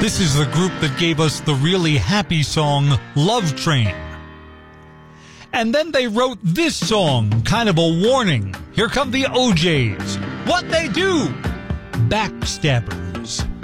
This is the group that gave us the really happy song, Love Train. And then they wrote this song, kind of a warning. Here come the OJs. What they do? Backstabbers.